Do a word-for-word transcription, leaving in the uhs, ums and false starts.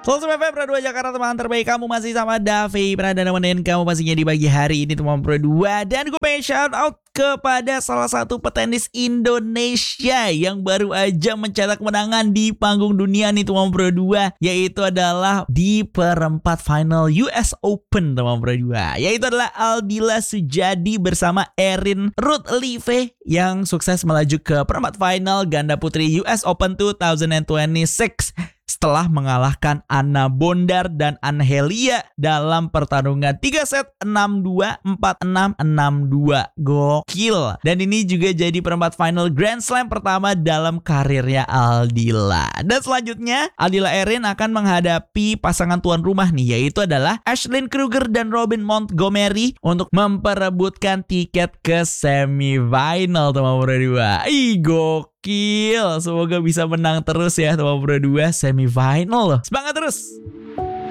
Selamat F M Pro dua Jakarta, teman terbaik kamu masih sama Davi Pradana nemenin kamu pastinya di pagi hari ini teman Pro dua. Dan gue pengen shout out kepada salah satu petenis Indonesia yang baru aja mencetak kemenangan di panggung dunia nih teman Pro dua, yaitu adalah di perempat final U S Open teman Pro dua, yaitu adalah Aldila Sujadi bersama Erin Ruth Live yang sukses melaju ke perempat final ganda putri U S Open dua ribu dua puluh enam setelah mengalahkan Anna Bondar dan Anhelia dalam pertarungan tiga set enam dua, empat enam, enam dua. Gokil. Dan ini juga jadi perempat final Grand Slam pertama dalam karirnya Aldila. Dan selanjutnya Aldila Erin akan menghadapi pasangan tuan rumah nih, yaitu adalah Ashlyn Kruger dan Robin Montgomery untuk memperebutkan tiket ke semifinal teman Pro dua. Ih, gokil. Semoga bisa menang terus ya teman Pro dua, semifinal loh. Semangat terus.